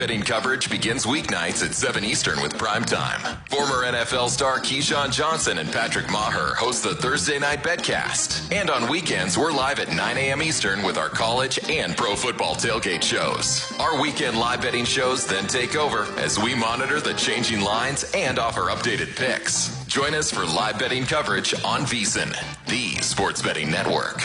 Betting coverage begins weeknights at 7 Eastern with Prime Time. Former NFL star Keyshawn Johnson and Patrick Maher host the Thursday Night Betcast. And on weekends, we're live at 9 a.m. Eastern with our college and pro football tailgate shows. Our weekend live betting shows then take over as we monitor the changing lines and offer updated picks. Join us for live betting coverage on VSiN, the sports betting network.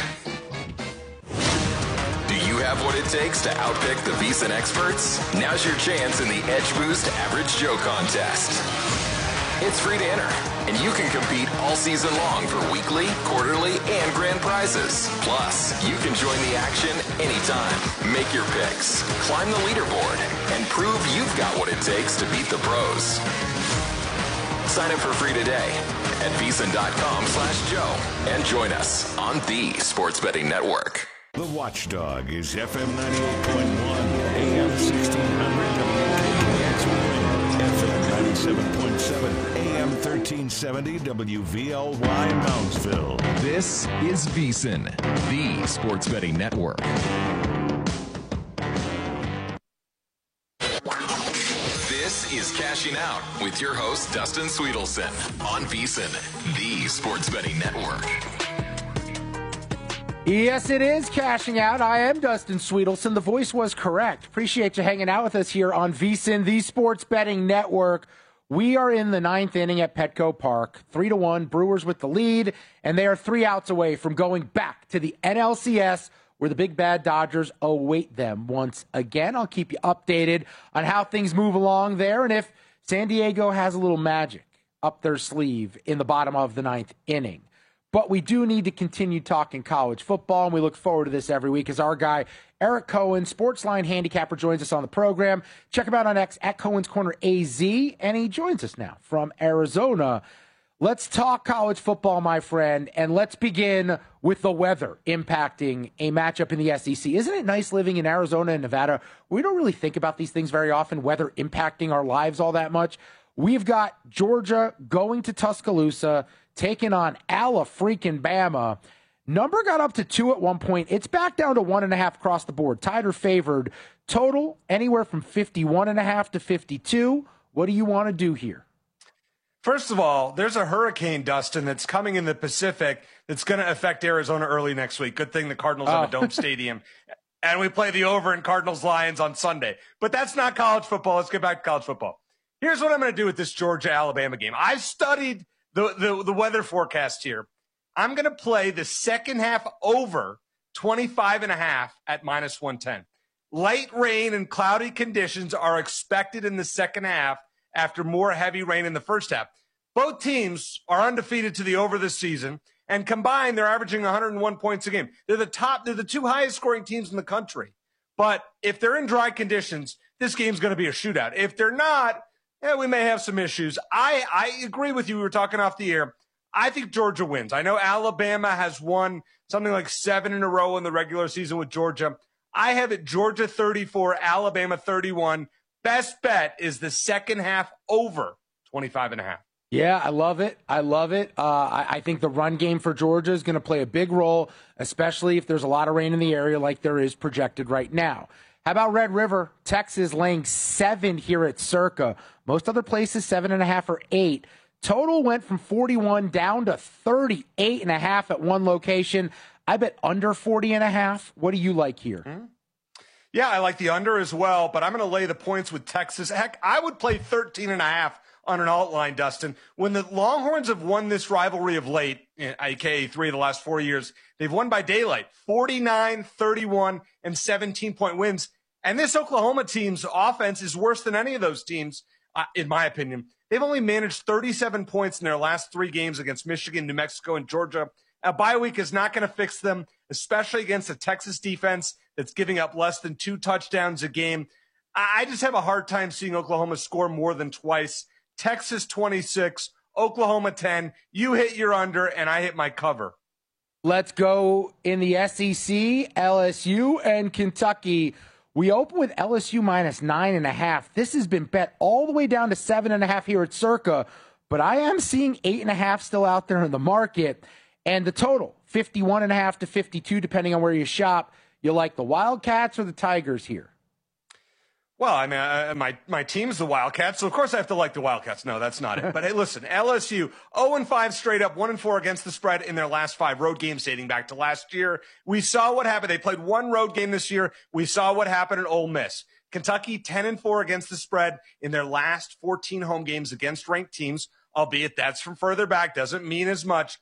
Do you have what it takes to outpick the VSiN experts? Now's your chance in the Edge Boost Average Joe contest. It's free to enter, and you can compete all season long for weekly, quarterly, and grand prizes. Plus, you can join the action anytime. Make your picks, climb the leaderboard, and prove you've got what it takes to beat the pros. Sign up for free today at VSiN.com/Joe and join us on the Sports Betting Network. The Watchdog is FM 98.1, AM 1600, WKXY, FM 97.7, AM 1370, WVLY Moundsville. This is VSiN, the Sports Betting Network. This is Cashing Out with your host, Dustin Sweetelson, on VSiN, the Sports Betting Network. Yes, it is Cashing Out. I am Dustin Sweetelson. The voice was correct. Appreciate you hanging out with us here on VSiN, the Sports Betting Network. We are in the ninth inning at Petco Park. 3-1, Brewers with the lead, and they are 3 outs away from going back to the NLCS, where the big bad Dodgers await them once again. I'll keep you updated on how things move along there, and if San Diego has a little magic up their sleeve in the bottom of the ninth inning. But we do need to continue talking college football, and we look forward to this every week as our guy, Eric Cohen, Sportsline handicapper, joins us on the program. Check him out on X at Cohen's Corner AZ, and he joins us now from Arizona. Let's talk college football, my friend, and let's begin with the weather impacting a matchup in the SEC. Isn't it nice living in Arizona and Nevada? We don't really think about these things very often, weather impacting our lives all that much. We've got Georgia going to Tuscaloosa, taking on Alabama. Number got up to 2 at one point. It's back down to 1.5 across the board. Tied or favored. Total anywhere from 51.5 to 52. What do you want to do here? First of all, there's a hurricane, Dustin, that's coming in the Pacific that's going to affect Arizona early next week. Good thing the Cardinals have a dome stadium. And we play the over in Cardinals-Lions on Sunday. But that's not college football. Let's get back to college football. Here's what I'm going to do with this Georgia-Alabama game. I've studied the weather forecast here. I'm going to play the second half over 25.5 at -110. Light rain and cloudy conditions are expected in the second half after more heavy rain in the first half. Both teams are undefeated to the over this season, and combined, they're averaging 101 points a game. They're the 2 highest scoring teams in the country. But if they're in dry conditions, this game's going to be a shootout. If they're not, we may have some issues. I agree with you. We were talking off the air. I think Georgia wins. I know Alabama has won something like 7 in a row in the regular season with Georgia. I have it Georgia 34, Alabama 31. Best bet is the second half over 25.5. Yeah, I love it. I think the run game for Georgia is going to play a big role, especially if there's a lot of rain in the area like there is projected right now. How about Red River? Texas laying 7 here at Circa. Most other places 7.5 or 8. Total went from 41 down to 38.5 at one location. I bet under 40.5. What do you like here? Yeah, I like the under as well, but I'm going to lay the points with Texas. Heck, I would play 13.5 on an alt line, Dustin. When the Longhorns have won this rivalry of late, aka 3 of the last 4 years, they've won by daylight, 49, 31, and 17-point wins. And this Oklahoma team's offense is worse than any of those teams, in my opinion. They've only managed 37 points in their last 3 games against Michigan, New Mexico, and Georgia. A bye week is not going to fix them, especially against a Texas defense that's giving up less than 2 touchdowns a game. I just have a hard time seeing Oklahoma score more than twice. Texas 26, Oklahoma 10. You hit your under, and I hit my cover. Let's go in the SEC, LSU, and Kentucky. We open with LSU minus 9.5. This has been bet all the way down to 7.5 here at Circa, but I am seeing 8.5 still out there in the market. And the total, 51.5 to 52, depending on where you shop. You like the Wildcats or the Tigers here? Well, I mean, my team's the Wildcats, so of course I have to like the Wildcats. No, that's not it. But hey, listen, LSU 0-5 straight up, 1-4 against the spread in their last 5 road games dating back to last year. We saw what happened. They played 1 road game this year. We saw what happened at Ole Miss. Kentucky 10-4 against the spread in their last 14 home games against ranked teams, albeit that's from further back, doesn't mean as much.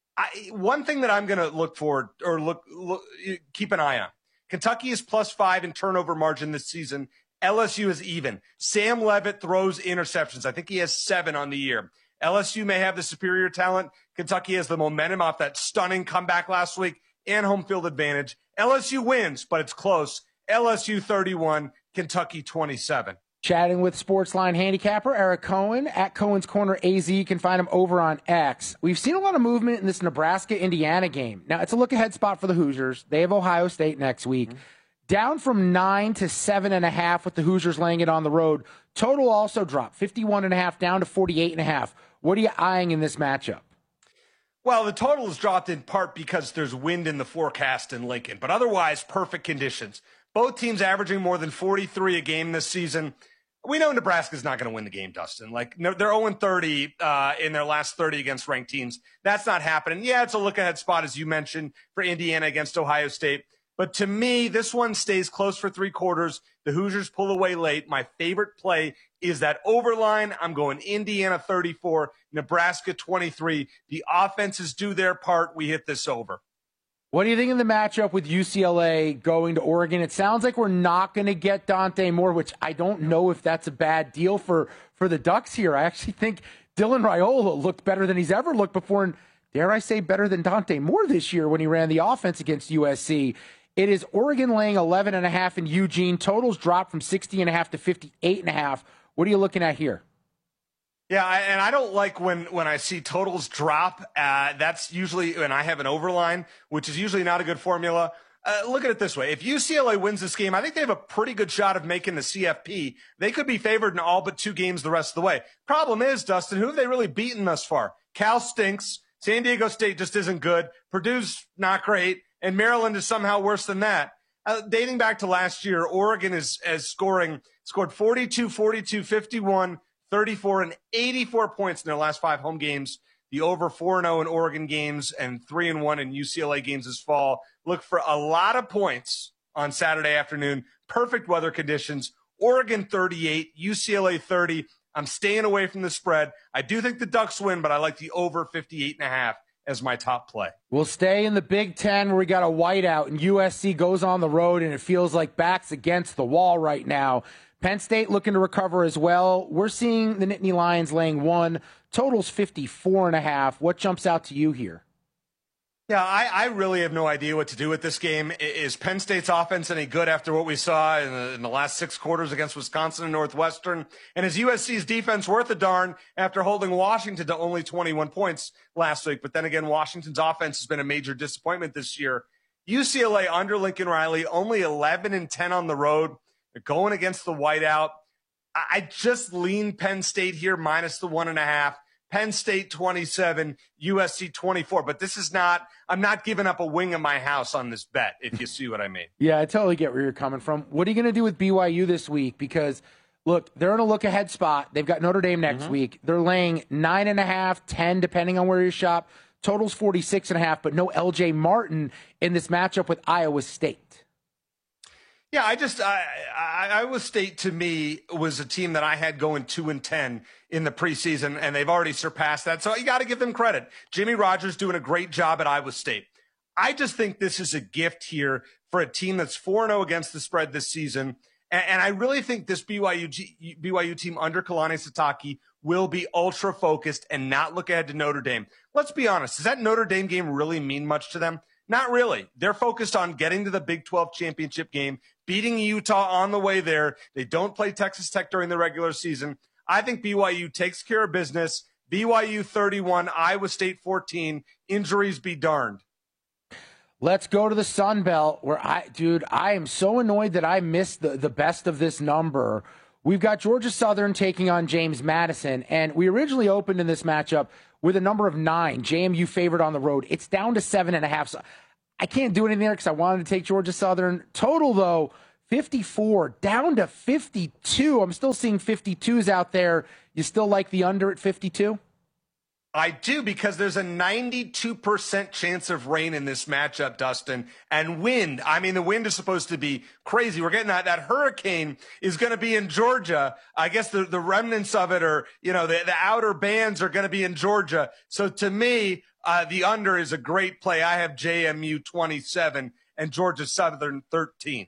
One thing that I'm going to look for or keep an eye on. Kentucky is +5 in turnover margin this season. LSU is even. Sam Leavitt throws interceptions. I think he has 7 on the year. LSU may have the superior talent. Kentucky has the momentum off that stunning comeback last week and home field advantage. LSU wins, but it's close. LSU 31, Kentucky 27. Chatting with Sportsline handicapper Eric Cohen at Cohen's Corner AZ. You can find him over on X. We've seen a lot of movement in this Nebraska-Indiana game. Now, it's a look-ahead spot for the Hoosiers. They have Ohio State next week. Down from 9 to 7.5 with the Hoosiers laying it on the road. Total also dropped 51.5 down to 48.5. What are you eyeing in this matchup? Well, the total is dropped in part because there's wind in the forecast in Lincoln, but otherwise perfect conditions. Both teams averaging more than 43 a game this season. We know Nebraska's not going to win the game, Dustin. Like, they're 0-30 in their last 30 against ranked teams. That's not happening. Yeah, it's a look-ahead spot, as you mentioned, for Indiana against Ohio State. But to me, this one stays close for 3 quarters. The Hoosiers pull away late. My favorite play is that overline. I'm going Indiana 34, Nebraska 23. The offenses do their part. We hit this over. What do you think of the matchup with UCLA going to Oregon? It sounds like we're not going to get Dante Moore, which I don't know if that's a bad deal for the Ducks here. I actually think Dylan Raiola looked better than he's ever looked before, and dare I say better than Dante Moore this year when he ran the offense against USC. It is Oregon laying 11.5 in Eugene. Totals dropped from 60.5 to 58.5. What are you looking at here? Yeah, and I don't like when I see totals drop. That's usually when I have an overline, which is usually not a good formula. Look at it this way. If UCLA wins this game, I think they have a pretty good shot of making the CFP. They could be favored in all but 2 games the rest of the way. Problem is, Dustin, who have they really beaten thus far? Cal stinks. San Diego State just isn't good. Purdue's not great. And Maryland is somehow worse than that. Dating back to last year, Oregon scored 42, 42, 51, 34, and 84 points in their last 5 home games. The over 4-0 in Oregon games and 3-1 in UCLA games this fall. Look for a lot of points on Saturday afternoon. Perfect weather conditions. Oregon 38, UCLA 30. I'm staying away from the spread. I do think the Ducks win, but I like the over 58.5 as my top play. We'll stay in the Big Ten where we got a whiteout and USC goes on the road and it feels like backs against the wall right now. Penn State looking to recover as well. We're seeing the Nittany Lions laying 1. Totals 54.5. What jumps out to you here? Yeah, I really have no idea what to do with this game. Is Penn State's offense any good after what we saw in the last 6 quarters against Wisconsin and Northwestern? And is USC's defense worth a darn after holding Washington to only 21 points last week? But then again, Washington's offense has been a major disappointment this year. UCLA under Lincoln Riley, only 11-10 on the road. They're going against the whiteout. I just lean Penn State here minus the 1.5. Penn State 27, USC 24. But this is not, I'm not giving up a wing of my house on this bet, if you see what I mean. Yeah, I totally get where you're coming from. What are you going to do with BYU this week? Because, look, they're in a look-ahead spot. They've got Notre Dame next week. They're laying 9.5, 10, depending on where you shop. Total's 46.5, but no LJ Martin in this matchup with Iowa State. Yeah, Iowa State to me was a team that I had going 2-10 in the preseason, and they've already surpassed that. So you got to give them credit. Jimmy Rogers doing a great job at Iowa State. I just think this is a gift here for a team that's 4-0 against the spread this season. And I really think this BYU team under Kalani Sitake will be ultra focused and not look ahead to Notre Dame. Let's be honest. Does that Notre Dame game really mean much to them? Not really. They're focused on getting to the Big 12 championship game, beating Utah on the way there. They don't play Texas Tech during the regular season. I think BYU takes care of business. BYU 31, Iowa State 14. Injuries be darned. Let's go to the Sun Belt where I am so annoyed that I missed the best of this number. We've got Georgia Southern taking on James Madison, and we originally opened in this matchup with a number of 9. JMU favored on the road. It's down to 7.5. So I can't do anything there because I wanted to take Georgia Southern. Total, though, 54 down to 52. I'm still seeing 52s out there. You still like the under at 52? I do, because there's a 92% chance of rain in this matchup, Dustin, and wind. I mean, the wind is supposed to be crazy. We're getting that hurricane is going to be in Georgia. I guess the remnants of it, or, the outer bands are going to be in Georgia. So to me, the under is a great play. I have JMU 27 and Georgia Southern 13.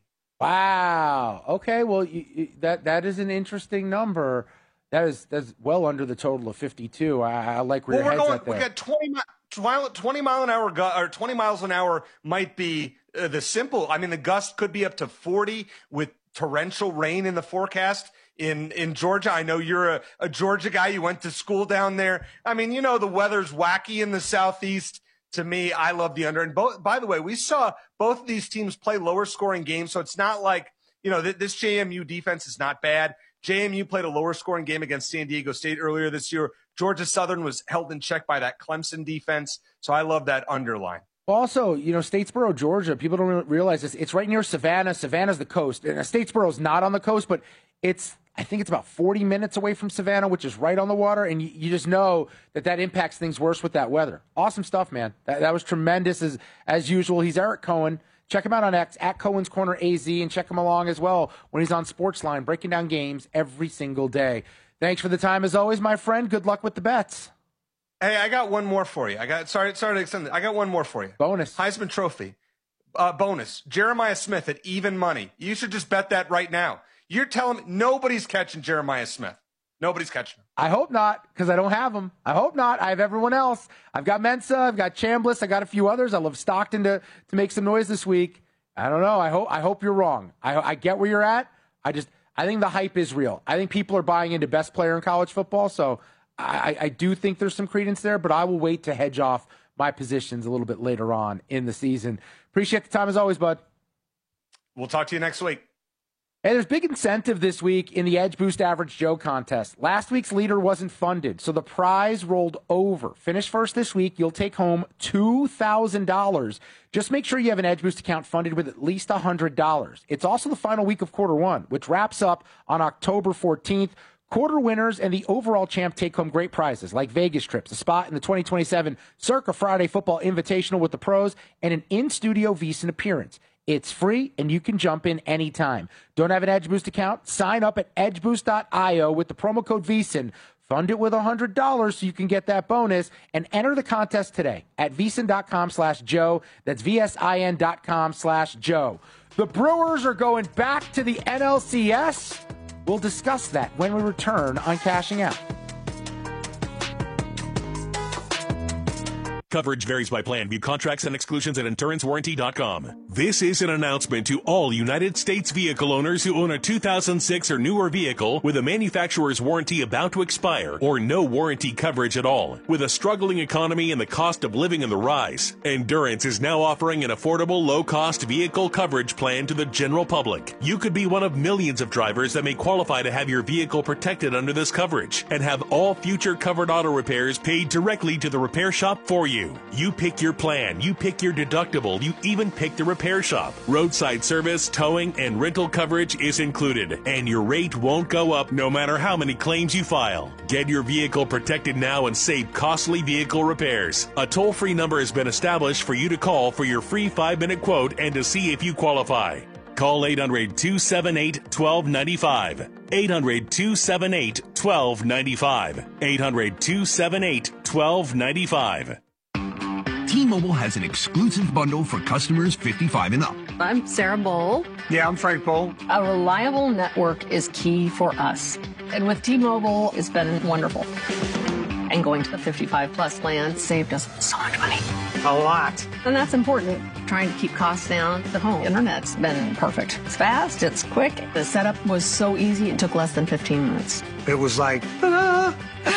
Wow. Okay. Well, that is an interesting number. That's well under the total of 52. I like where your head's at there. We got 20 mile an hour or 20 miles an hour might be the simple. I mean, the gust could be up to 40 with torrential rain in the forecast in Georgia. I know you're a Georgia guy. You went to school down there. I mean, the weather's wacky in the Southeast. To me, I love the under. And by the way, we saw both of these teams play lower scoring games. So it's not like, this JMU defense is not bad. JMU played a lower scoring game against San Diego State earlier this year. Georgia Southern was held in check by that Clemson defense. So I love that underline. Also, Statesboro, Georgia, people don't realize this. It's right near Savannah. Savannah's the coast. And Statesboro's not on the coast, but I think it's about 40 minutes away from Savannah, which is right on the water. And you just know that impacts things worse with that weather. Awesome stuff, man. That was tremendous as usual. He's Eric Cohen. Check him out on X, at Cohen's Corner AZ, and check him along as well when he's on Sportsline, breaking down games every single day. Thanks for the time, as always, my friend. Good luck with the bets. Hey, I got one more for you. Sorry to extend it. I got one more for you. Bonus. Heisman Trophy. Bonus. Jeremiah Smith at even money. You should just bet that right now. You're telling me nobody's catching Jeremiah Smith. Nobody's catching him. I hope not, because I don't have him. I hope not. I have everyone else. I've got Mensa. I've got Chambliss. I got a few others. I love Stockton to make some noise this week. I don't know. I hope you're wrong. I get where you're at. I think the hype is real. I think people are buying into best player in college football. So I do think there's some credence there, but I will wait to hedge off my positions a little bit later on in the season. Appreciate the time as always, bud. We'll talk to you next week. Hey, there's big incentive this week in the Edge Boost Average Joe contest. Last week's leader wasn't funded, so the prize rolled over. Finish first this week, you'll take home $2,000. Just make sure you have an Edge Boost account funded with at least $100. It's also the final week of quarter one, which wraps up on October 14th. Quarter winners and the overall champ take home great prizes like Vegas trips, a spot in the 2027 Circa Friday Football Invitational with the pros, and an in-studio VSiN appearance. It's free, and you can jump in anytime. Don't have an Edge Boost account? Sign up at edgeboost.io with the promo code VSiN. Fund it with $100 so you can get that bonus, and enter the contest today at VSiN.com/Joe. That's VSIN.com/Joe. The Brewers are going back to the NLCS. We'll discuss that when we return on Cashing Out. Coverage varies by plan. View contracts and exclusions at InsuranceWarranty.com. This is an announcement to all United States vehicle owners who own a 2006 or newer vehicle with a manufacturer's warranty about to expire or no warranty coverage at all. With a struggling economy and the cost of living on the rise, Endurance is now offering an affordable, low-cost vehicle coverage plan to the general public. You could be one of millions of drivers that may qualify to have your vehicle protected under this coverage and have all future covered auto repairs paid directly to the repair shop for you. You pick your plan, you pick your deductible, you even pick the repair shop. Roadside service, towing, and rental coverage is included, and your rate won't go up no matter how many claims you file. Get your vehicle protected now and save costly vehicle repairs. A toll-free number has been established for you to call for your free 5-minute quote and to see if you qualify. Call 800-278-1295. 800-278-1295. 800-278-1295. T-Mobile has an exclusive bundle for customers 55 and up. I'm Sarah Bowl. Yeah, I'm Frank Bowl. A reliable network is key for us. And with T-Mobile, it's been wonderful. And going to the 55-plus plan saved us so much money. A lot. And that's important. Trying to keep costs down. The home internet's been perfect. It's fast, it's quick. The setup was so easy, it took less than 15 minutes. It was like, ta-da!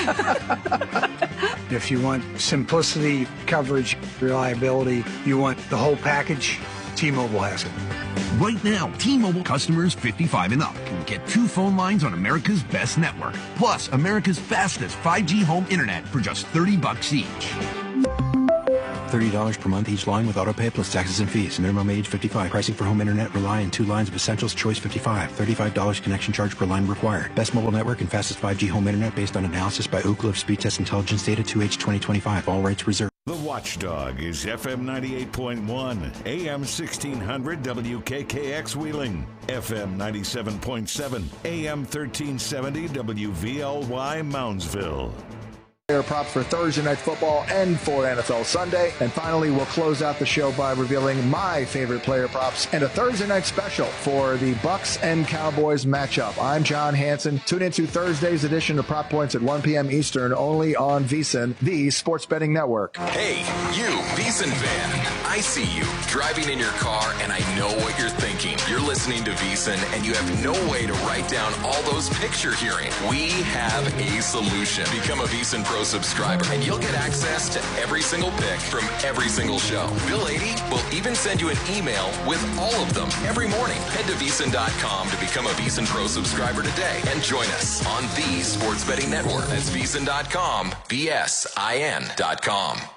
If you want simplicity, coverage, reliability, you want the whole package, T-Mobile has it. Right now, T-Mobile customers 55 and up can get 2 phone lines on America's best network, plus America's fastest 5G home internet for just $30 each. $30 per month each line with autopay plus taxes and fees. Minimum age 55. Pricing for home internet rely on 2 lines of Essentials Choice 55. $35 connection charge per line required. Best mobile network and fastest 5G home internet based on analysis by Ookla of Speed Test Intelligence Data 2H 2025. All rights reserved. The Watchdog is FM 98.1, AM 1600 WKKX Wheeling, FM 97.7, AM 1370 WVLY Moundsville. Player props for Thursday Night Football and for NFL Sunday. And finally, we'll close out the show by revealing my favorite player props and a Thursday night special for the Bucks and Cowboys matchup. I'm John Hansen. Tune into Thursday's edition of Prop Points at 1 p.m. Eastern, only on VSiN, the sports betting network. Hey, you, VSiN fan. I see you driving in your car, and I know what you're thinking. You're listening to VSiN, and you have no way to write down all those picks you're hearing. We have a solution. Become a VSiN Pro subscriber, and you'll get access to every single pick from every single show. Bill 80 will even send you an email with all of them every morning. Head to VSiN.com to become a VSiN Pro subscriber today and join us on the Sports Betting Network. That's VSiN.com, VSIN.com.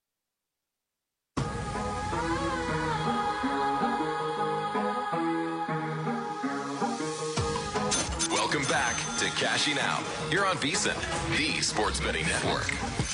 Welcome back to Cashing Out. You're on VSiN, the Sports Betting Network.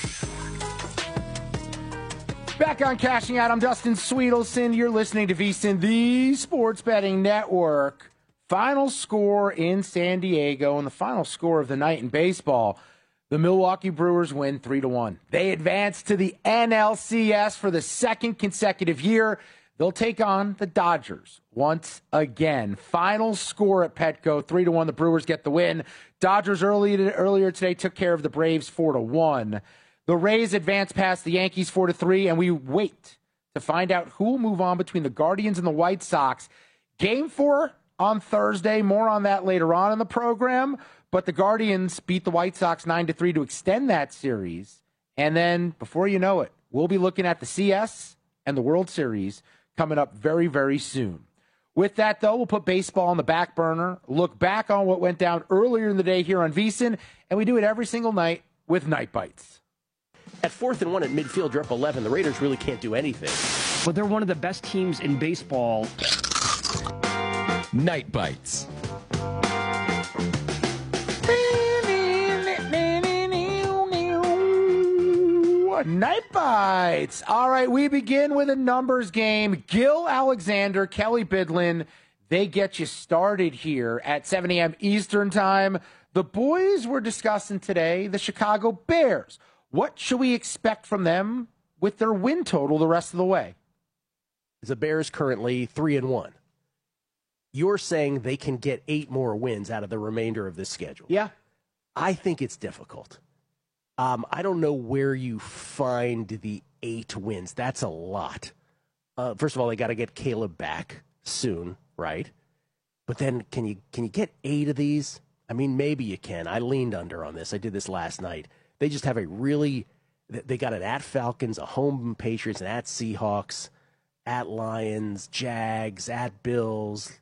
Back on Cashing Out, I'm Dustin Sweetelson. You're listening to VSiN, the Sports Betting Network. Final score in San Diego, and the final score of the night in baseball. The Milwaukee Brewers win 3-1. They advance to the NLCS for the second consecutive year. They'll take on the Dodgers once again. Final score at Petco, 3-1. The Brewers get the win. Dodgers earlier today took care of the Braves 4-1. The Rays advance past the Yankees 4-3, and we wait to find out who will move on between the Guardians and the White Sox. Game 4 on Thursday. More on that later on in the program. But the Guardians beat the White Sox 9-3 to extend that series. And then, before you know it, we'll be looking at the CS and the World Series coming up very, very soon. With that, though, we'll put baseball on the back burner, look back on what went down earlier in the day here on VSiN, and we do it every single night with Night Bites. At 4th and 1 at midfield, you're up 11. The Raiders really can't do anything. But they're one of the best teams in baseball. Night Bites. Night Bites. All right, we begin with a numbers game. Gil Alexander, Kelly Bidlin, they get you started here at 7 a.m. Eastern time. The boys were discussing today the Chicago Bears. What should we expect from them with their win total the rest of the way? The Bears currently 3-1. You're saying they can get 8 more wins out of the remainder of this schedule. Yeah. I think it's difficult. I don't know where you find the 8 wins. That's a lot. First of all, they got to get Caleb back soon, right? But then can you get 8 of these? I mean, maybe you can. I leaned under on this. I did this last night. They just have they got it at Falcons, a home Patriots, and at Seahawks, at Lions, Jags, at Bills.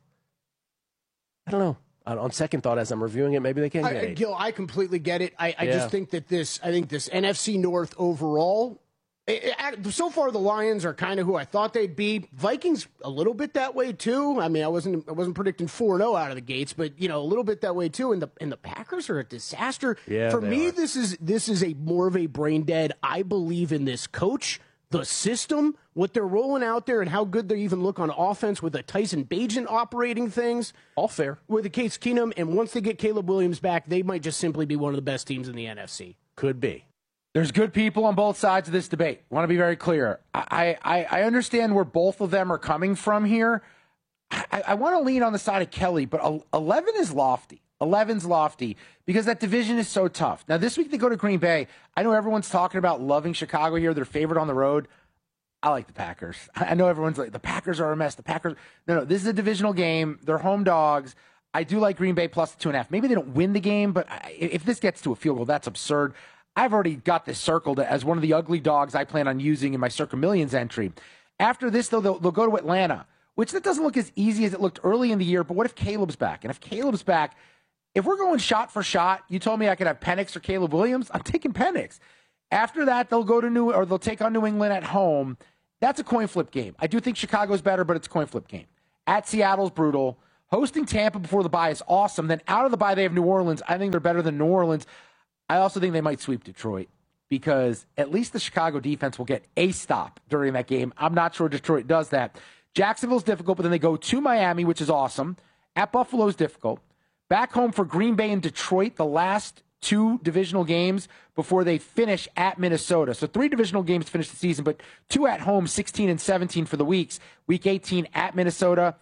I don't know. On second thought, as I'm reviewing it, maybe they can get 8. Gil, I completely get it. I just think that this NFC North overall, so far the Lions are kind of who I thought they'd be. Vikings a little bit that way too. I mean, I wasn't predicting 4-0 out of the gates, but a little bit that way too. And the Packers are a disaster. Yeah, for me, this is a more of a brain dead. I believe in this coach, the system, what they're rolling out there, and how good they even look on offense with a Tyson Bagent operating things. All fair. With a Case Keenum, and once they get Caleb Williams back, they might just simply be one of the best teams in the NFC. Could be. There's good people on both sides of this debate. I want to be very clear. I understand where both of them are coming from here. I want to lean on the side of Kelly, but 11 is lofty. 11's lofty because that division is so tough. Now, this week they go to Green Bay. I know everyone's talking about loving Chicago here. They're favored on the road. I like the Packers. I know everyone's like, the Packers are a mess. The Packers. No, this is a divisional game. They're home dogs. I do like Green Bay plus 2.5. Maybe they don't win the game, but if this gets to a field goal, that's absurd. I've already got this circled as one of the ugly dogs I plan on using in my Circa Millions entry. After this, though, they'll go to Atlanta, which that doesn't look as easy as it looked early in the year. But what if Caleb's back? And if Caleb's back, if we're going shot for shot, you told me I could have Penix or Caleb Williams. I'm taking Penix. After that, they'll take on New England at home. That's a coin flip game. I do think Chicago's better, but it's a coin flip game. At Seattle's brutal. Hosting Tampa before the bye is awesome. Then out of the bye, they have New Orleans. I think they're better than New Orleans. I also think they might sweep Detroit because at least the Chicago defense will get a stop during that game. I'm not sure Detroit does that. Jacksonville's difficult, but then they go to Miami, which is awesome. At Buffalo's difficult. Back home for Green Bay and Detroit, the last 2 divisional games before they finish at Minnesota. So 3 divisional games to finish the season, but 2 at home, 16 and 17 for the weeks. Week 18 at Minnesota.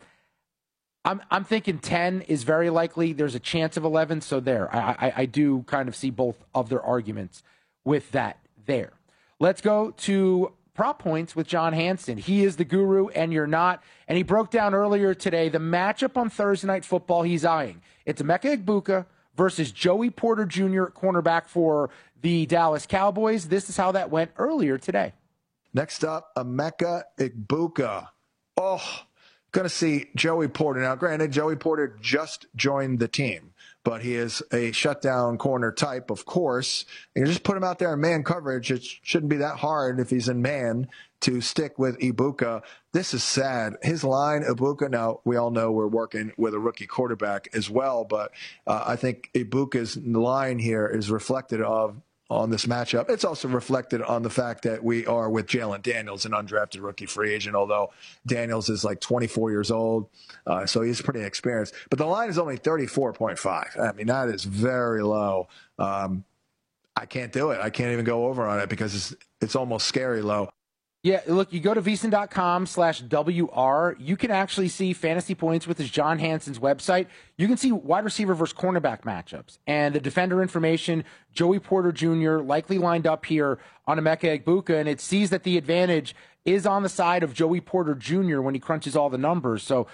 I'm thinking 10 is very likely. There's a chance of 11, so there. I do kind of see both of their arguments with that there. Let's go to prop points with John Hansen. He is the guru, and you're not. And he broke down earlier today the matchup on Thursday Night Football he's eyeing. It's Emeka Egbuka versus Joey Porter Jr., cornerback for the Dallas Cowboys. This is how that went earlier today. Next up, Emeka Egbuka. Going to see Joey Porter. Now, granted, Joey Porter just joined the team, but he is a shutdown corner type, of course. You just put him out there in man coverage. It shouldn't be that hard if he's in man to stick with Egbuka. This is sad. His line, Egbuka, now we all know we're working with a rookie quarterback as well, but I think Ibuka's line here is reflected on this matchup. It's also reflected on the fact that we are with Jalen Daniels, an undrafted rookie free agent, although Daniels is like 24 years old, so he's pretty experienced. But the line is only 34.5. I mean, that is very low. I can't do it. I can't even go over on it because it's almost scary low. Yeah, look, you go to VSiN.com/WR. You can actually see fantasy points with his John Hansen's website. You can see wide receiver versus cornerback matchups. And the defender information, Joey Porter Jr. likely lined up here on Emeka Egbuka, and it sees that the advantage is on the side of Joey Porter Jr. when he crunches all the numbers. So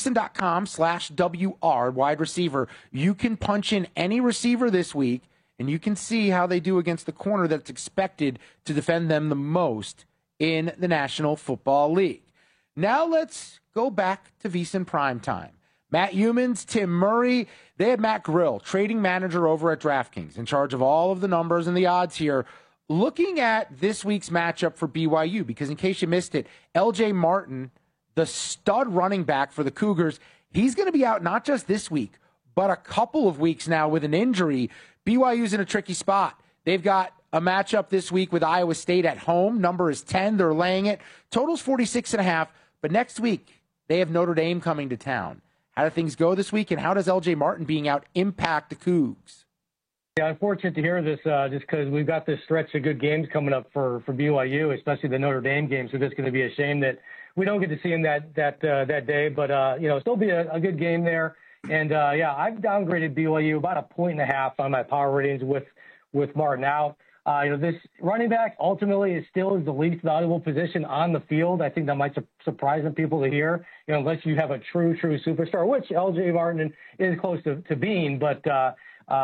VSiN.com/WR, wide receiver. You can punch in any receiver this week, and you can see how they do against the corner that's expected to defend them the most in the National Football League. Now let's go back to VSiN Primetime. Matt Humans, Tim Murray, they had Matt Grill, trading manager over at DraftKings, in charge of all of the numbers and the odds here, looking at this week's matchup for BYU, because in case you missed it, LJ Martin, the stud running back for the Cougars, he's going to be out not just this week, but a couple of weeks now with an injury. BYU's in a tricky spot. They've got a matchup this week with Iowa State at home. Number is 10. They're laying it. Total's 46.5. But next week, they have Notre Dame coming to town. How do things go this week, and how does LJ Martin being out impact the Cougs? Yeah, I'm fortunate to hear this just because we've got this stretch of good games coming up for BYU, especially the Notre Dame game. So it's going to be a shame that we don't get to see him that day. But, still be a good game there. And, I've downgraded BYU about 1.5 on my power ratings with Martin out. This running back ultimately is the least valuable position on the field. I think that might surprise some people to hear, unless you have a true superstar, which LJ Martin is close to being. But, there's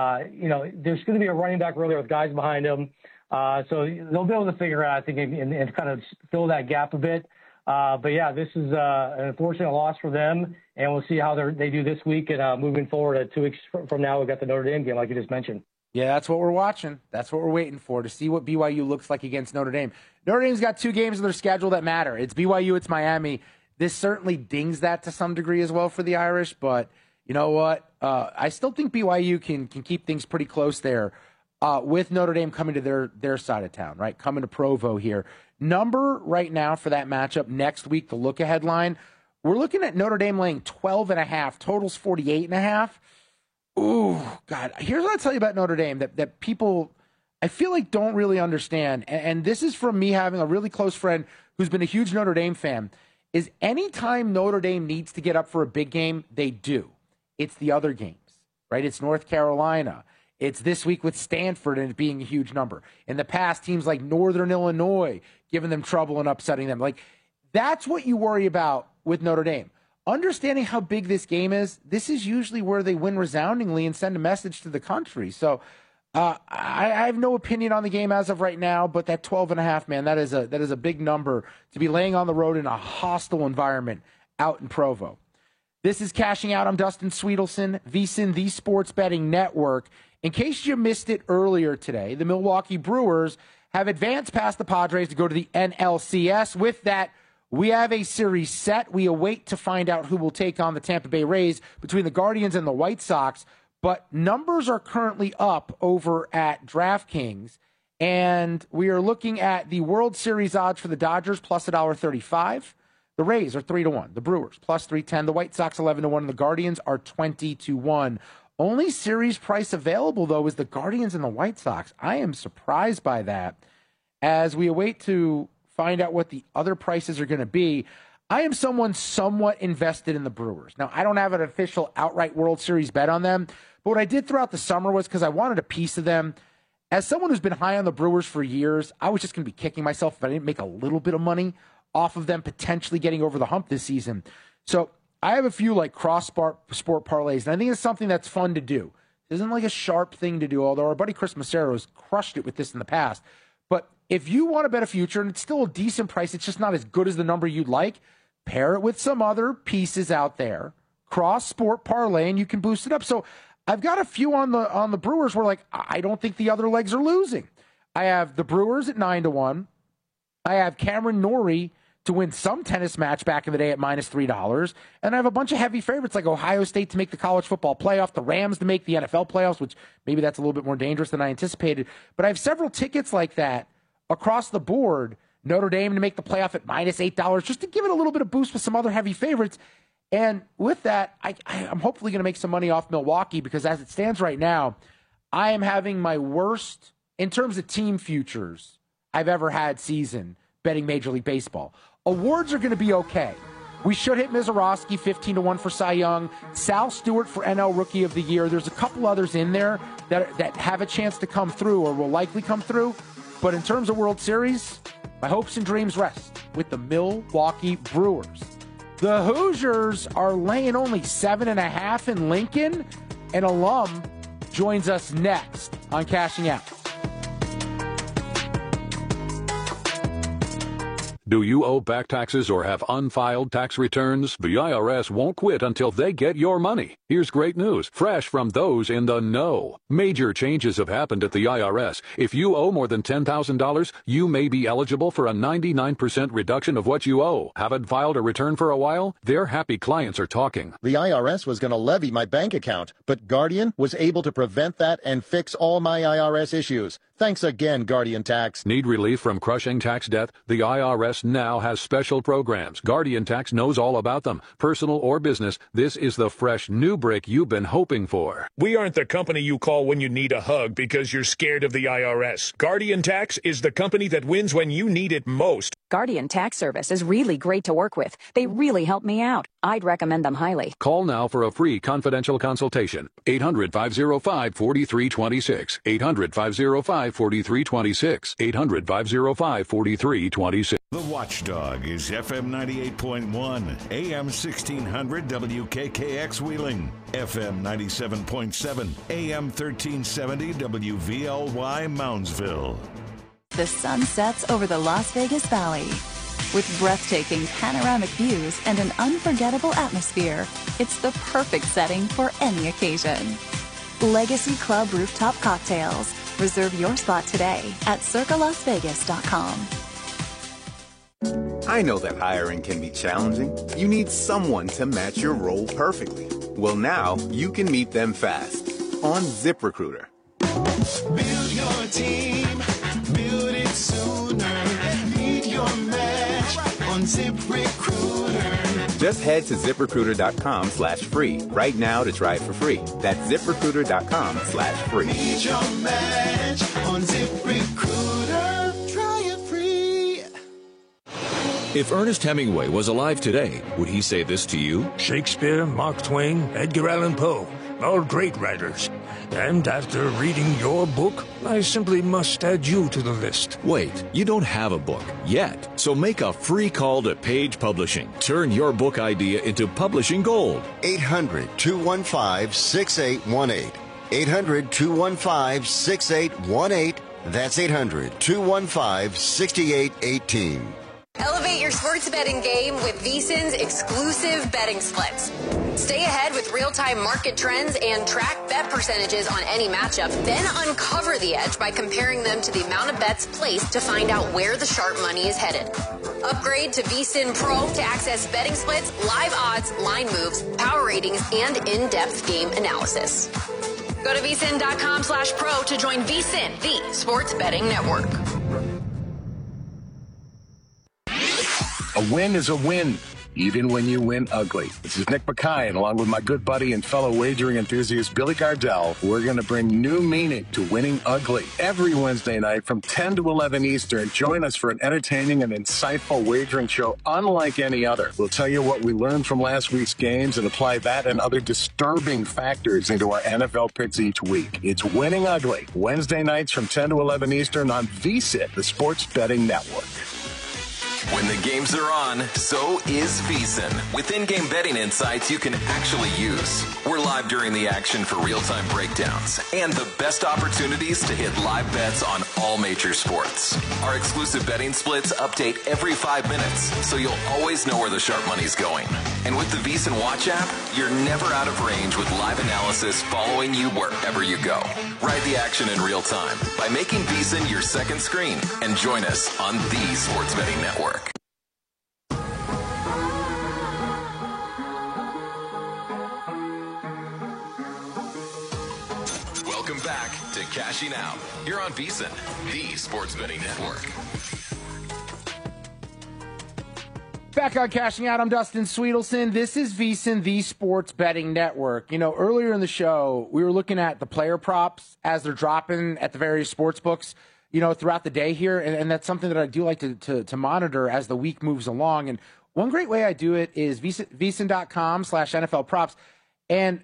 going to be a running back earlier with guys behind him. So they'll be able to figure out, I think, and kind of fill that gap a bit. This is an unfortunate loss for them, and we'll see how they do this week. And moving forward, 2 weeks from now, we've got the Notre Dame game, like you just mentioned. Yeah, that's what we're watching. That's what we're waiting for, to see what BYU looks like against Notre Dame. Notre Dame's got 2 games on their schedule that matter. It's BYU, it's Miami. This certainly dings that to some degree as well for the Irish, but you know what? I still think BYU can keep things pretty close there with Notre Dame coming to their side of town, right? Coming to Provo here. Number right now for that matchup next week, the look-ahead line, we're looking at Notre Dame laying 12.5. Total's 48.5. Ooh, God. Here's what I'll tell you about Notre Dame that people, I feel like, don't really understand. And this is from me having a really close friend who's been a huge Notre Dame fan, is anytime Notre Dame needs to get up for a big game, they do. It's the other games, right? It's North Carolina. It's this week with Stanford and it being a huge number. In the past, teams like Northern Illinois giving them trouble and upsetting them. Like, that's what you worry about with Notre Dame. Understanding how big this game is, this is usually where they win resoundingly and send a message to the country. So I have no opinion on the game as of right now, but that 12.5, man, that is a big number to be laying on the road in a hostile environment out in Provo. This is Cashing Out. I'm Dustin Sweetelson, VSiN, the Sports Betting Network. In case you missed it earlier today, the Milwaukee Brewers have advanced past the Padres to go to the NLCS. With that, we have a series set. We await to find out who will take on the Tampa Bay Rays between the Guardians and the White Sox. But numbers are currently up over at DraftKings. And we are looking at the World Series odds for the Dodgers plus $1.35. The Rays are 3-1. The Brewers plus 310. The White Sox 11-1. And the Guardians are 20-1. Only series price available, though, is the Guardians and the White Sox. I am surprised by that. As we await to find out what the other prices are going to be, I am someone somewhat invested in the Brewers. Now, I don't have an official outright World Series bet on them, but what I did throughout the summer was because I wanted a piece of them. As someone who's been high on the Brewers for years, I was just going to be kicking myself if I didn't make a little bit of money off of them potentially getting over the hump this season. So I have a few like cross-sport parlays, and I think it's something that's fun to do. It isn't like a sharp thing to do, although our buddy Chris Macero has crushed it with this in the past. But if you want to bet a future, and it's still a decent price, it's just not as good as the number you'd like, pair it with some other pieces out there, cross-sport parlay, and you can boost it up. So I've got a few on the Brewers where, like, I don't think the other legs are losing. I have the Brewers at 9-1. I have Cameron Norrie to win some tennis match back in the day at -$3. And I have a bunch of heavy favorites like Ohio State to make the college football playoff, the Rams to make the NFL playoffs, which maybe that's a little bit more dangerous than I anticipated. But I have several tickets like that across the board. Notre Dame to make the playoff at -$8, just to give it a little bit of boost with some other heavy favorites. And with that, I'm hopefully going to make some money off Milwaukee because as it stands right now, I am having my worst, in terms of team futures, I've ever had season betting Major League Baseball. Awards are going to be okay. We should hit Mizorowski 15-1 for Cy Young, Sal Stewart for NL Rookie of the Year. There's a couple others in there that have a chance to come through or will likely come through. But in terms of World Series, my hopes and dreams rest with the Milwaukee Brewers. The Hoosiers are laying only 7.5 in Lincoln. An alum joins us next on Cashing Out. Do you owe back taxes or have unfiled tax returns? The IRS won't quit until they get your money. Here's great news, fresh from those in the know. Major changes have happened at the IRS. If you owe more than $10,000, you may be eligible for a 99% reduction of what you owe. Haven't filed a return for a while? Their happy clients are talking. The IRS was going to levy my bank account, but Guardian was able to prevent that and fix all my IRS issues. Thanks again, Guardian Tax. Need relief from crushing tax debt? The IRS now has special programs. Guardian Tax knows all about them. Personal or business, this is the fresh new break you've been hoping for. We aren't the company you call when you need a hug because you're scared of the IRS. Guardian Tax is the company that wins when you need it most. Guardian Tax Service is really great to work with. They really help me out. I'd recommend them highly. Call now for a free confidential consultation. 800-505-4326. 800-505-4326. 800-505-4326. The Watchdog is FM 98.1, AM 1600 WKKX Wheeling, FM 97.7, AM 1370 WVLY Moundsville. The sun sets over the Las Vegas Valley. With breathtaking panoramic views and an unforgettable atmosphere, it's the perfect setting for any occasion. Legacy Club Rooftop Cocktails. Reserve your spot today at circalasvegas.com. I know that hiring can be challenging. You need someone to match your role perfectly. Well, now you can meet them fast on ZipRecruiter. Build your team, build it sooner. Meet your match on ZipRecruiter. Just head to ZipRecruiter.com/free right now to try it for free. That's ZipRecruiter.com/free. Meet your match on ZipRecruiter. Try it free. If Ernest Hemingway was alive today, would he say this to you? Shakespeare, Mark Twain, Edgar Allan Poe, all great writers. And after reading your book, I simply must add you to the list. Wait, you don't have a book yet. So make a free call to Page Publishing. Turn your book idea into publishing gold. 800-215-6818. 800-215-6818. That's 800-215-6818. Elevate your sports betting game with VSiN's exclusive betting splits. Stay ahead with real-time market trends and track bet percentages on any matchup. Then uncover the edge by comparing them to the amount of bets placed to find out where the sharp money is headed. Upgrade to VSiN Pro to access betting splits, live odds, line moves, power ratings, and in-depth game analysis. Go to vsin.com/pro to join VSiN, the sports betting network. A win is a win, even when you win ugly. This is Nick Mackay, and along with my good buddy and fellow wagering enthusiast Billy Gardell, we're going to bring new meaning to winning ugly. Every Wednesday night from 10 to 11 Eastern, join us for an entertaining and insightful wagering show unlike any other. We'll tell you what we learned from last week's games and apply that and other disturbing factors into our NFL picks each week. It's Winning Ugly, Wednesday nights from 10 to 11 Eastern on VSiN, the Sports Betting Network. When the games are on, so is VSiN. With in-game betting insights you can actually use. We're live during the action for real-time breakdowns and the best opportunities to hit live bets on all major sports. Our exclusive betting splits update every 5 minutes, so you'll always know where the sharp money's going. And with the VSiN Watch app, you're never out of range with live analysis following you wherever you go. Ride the action in real time by making VSiN your second screen and join us on the Sports Betting Network. Welcome back to Cashing Out here on VSiN, the Sports Betting Network. Back on Cashing Out, I'm Dustin Sweetelson. This is VSiN, the Sports Betting Network. You know, earlier in the show, we were looking at the player props as they're dropping at the various sports books, you know, throughout the day here. And that's something that I do like to monitor as the week moves along. And one great way I do it is VSiN.com/NFL props. And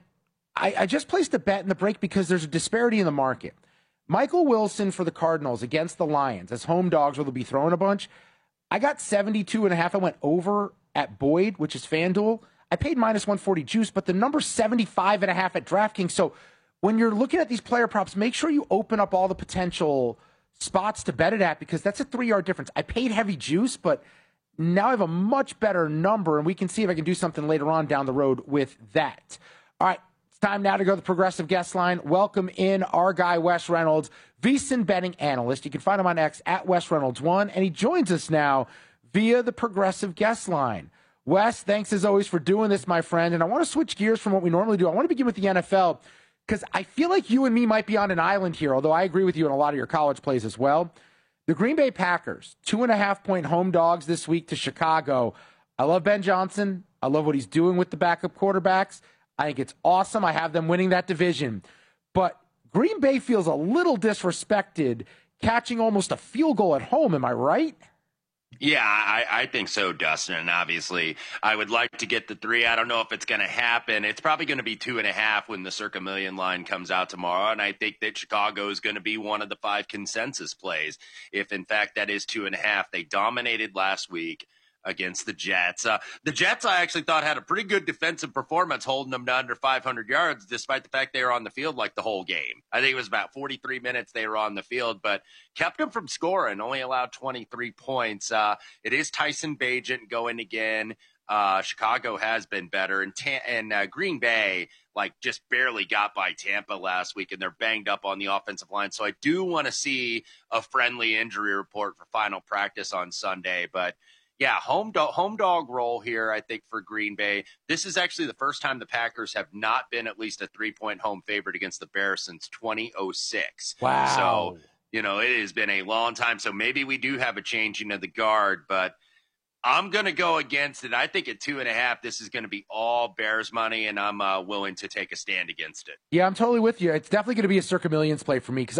I just placed a bet in the break because there's a disparity in the market. Michael Wilson for the Cardinals against the Lions as home dogs where they'll be throwing a bunch. I got 72.5. I went over at Boyd, which is FanDuel. I paid minus 140 juice, but the number's 75.5 at DraftKings. So when you're looking at these player props, make sure you open up all the potential spots to bet it at because that's a 3-yard difference. I paid heavy juice, but now I have a much better number, and we can see if I can do something later on down the road with that. All right, it's time now to go to the Progressive Guest Line. Welcome in our guy, Wes Reynolds, VSiN betting analyst. You can find him on X at Wes Reynolds1, and he joins us now via the Progressive Guest Line. Wes, thanks as always for doing this, my friend. And I want to switch gears from what we normally do. I want to begin with the NFL because I feel like you and me might be on an island here, although I agree with you on a lot of your college plays as well. The Green Bay Packers, 2.5-point home dogs this week to Chicago. I love Ben Johnson. I love what he's doing with the backup quarterbacks. I think it's awesome. I have them winning that division. But Green Bay feels a little disrespected catching almost a field goal at home. Am I right? Yeah, I think so, Dustin. And obviously, I would like to get the 3. I don't know if it's going to happen. It's probably going to be 2.5 when the Circa Million line comes out tomorrow. And I think that Chicago is going to be one of the 5 consensus plays. If, in fact, that is 2.5. They dominated last week against the Jets. The Jets, I actually thought, had a pretty good defensive performance, holding them to under 500 yards, despite the fact they were on the field like the whole game. I think it was about 43 minutes they were on the field, but kept them from scoring, only allowed 23 points. It is Tyson Bagent going again. Chicago has been better, and Green Bay just barely got by Tampa last week, and they're banged up on the offensive line. So I do want to see a friendly injury report for final practice on Sunday, but yeah, home dog role here, I think, for Green Bay. This is actually the first time the Packers have not been at least a 3-point home favorite against the Bears since 2006. Wow. So, it has been a long time. So maybe we do have a changing of the guard, but I'm going to go against it. I think at 2.5, this is going to be all Bears money, and I'm willing to take a stand against it. Yeah, I'm totally with you. It's definitely going to be a Circa Millions play for me because,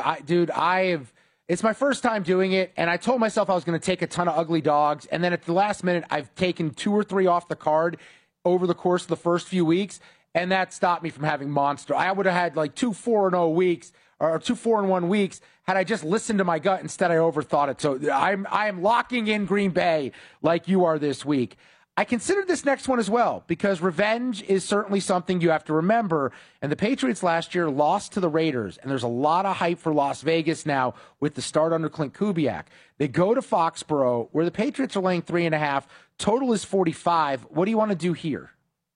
it's my first time doing it, and I told myself I was going to take a ton of ugly dogs, and then at the last minute, I've taken 2 or 3 off the card over the course of the first few weeks, and that stopped me from having monster. I would have had 2 4-0 weeks or 2 4-1 weeks had I just listened to my gut. Instead, I overthought it. So I am locking in Green Bay like you are this week. I considered this next one as well because revenge is certainly something you have to remember. And the Patriots last year lost to the Raiders, and there's a lot of hype for Las Vegas now with the start under Clint Kubiak. They go to Foxborough, where the Patriots are laying 3.5. Total is 45. What do you want to do here?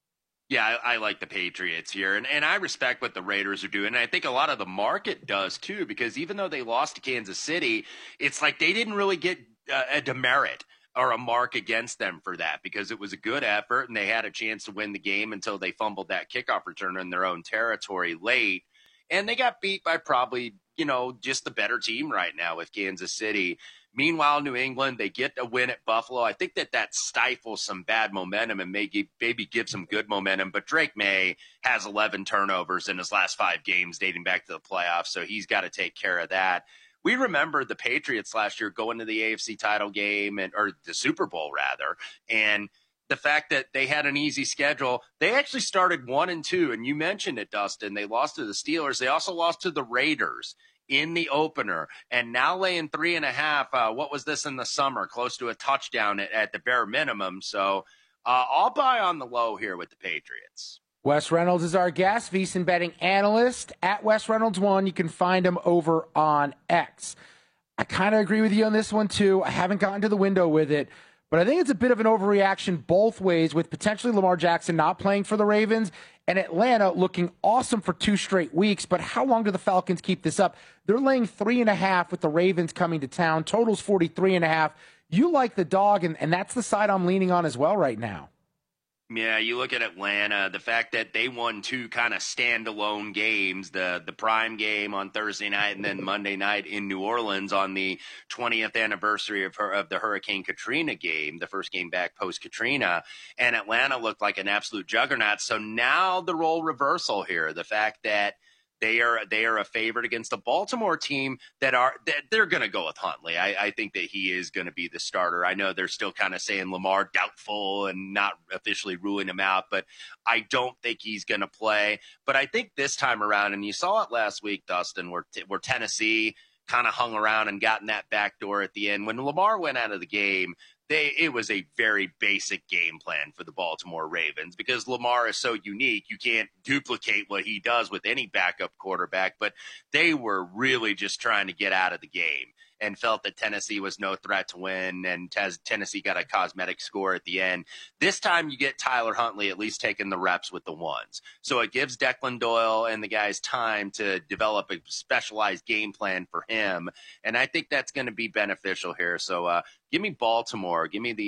Yeah, I like the Patriots here, and I respect what the Raiders are doing. And I think a lot of the market does too, because even though they lost to Kansas City, it's like they didn't really get a demerit or a mark against them for that, because it was a good effort and they had a chance to win the game until they fumbled that kickoff return in their own territory late. And they got beat by probably, just the better team right now with Kansas City. Meanwhile, New England, they get a win at Buffalo. I think that stifles some bad momentum and maybe give some good momentum. But Drake May has 11 turnovers in his last 5 games dating back to the playoffs, so he's got to take care of that. We remember the Patriots last year going to the AFC title game, or the Super Bowl, rather, and the fact that they had an easy schedule. They actually started 1-2, and you mentioned it, Dustin. They lost to the Steelers. They also lost to the Raiders in the opener, and now laying 3.5. What was this in the summer? Close to a touchdown at the bare minimum. So I'll buy on the low here with the Patriots. Wes Reynolds is our guest, VSiN betting analyst at Wes Reynolds 1. You can find him over on X. I kind of agree with you on this one too. I haven't gotten to the window with it, but I think it's a bit of an overreaction both ways, with potentially Lamar Jackson not playing for the Ravens and Atlanta looking awesome for 2 straight weeks. But how long do the Falcons keep this up? They're laying 3.5 with the Ravens coming to town. Total's 43.5. You like the dog, and that's the side I'm leaning on as well right now. Yeah, you look at Atlanta, the fact that they won 2 kind of standalone games, the prime game on Thursday night and then Monday night in New Orleans on the 20th anniversary of the Hurricane Katrina game, the first game back post-Katrina, and Atlanta looked like an absolute juggernaut. So now the role reversal here, the fact that they are a favorite against the Baltimore team that they're going to go with Huntley. I think that he is going to be the starter. I know they're still kind of saying Lamar doubtful and not officially ruling him out, but I don't think he's going to play. But I think this time around, and you saw it last week, Dustin, where Tennessee kind of hung around and got in that back door at the end. When Lamar went out of the game, it was a very basic game plan for the Baltimore Ravens, because Lamar is so unique. You can't duplicate what he does with any backup quarterback, but they were really just trying to get out of the game and felt that Tennessee was no threat to win, and Tennessee got a cosmetic score at the end. This time you get Tyler Huntley at least taking the reps with the ones. So it gives Declan Doyle and the guys time to develop a specialized game plan for him, and I think that's going to be beneficial here. So give me Baltimore. Give me